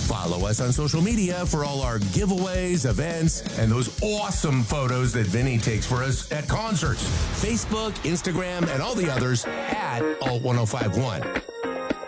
Follow us on social media for all our giveaways, events, and those awesome photos that Vinny takes for us at concerts. Facebook, Instagram, and all the others at Alt1051.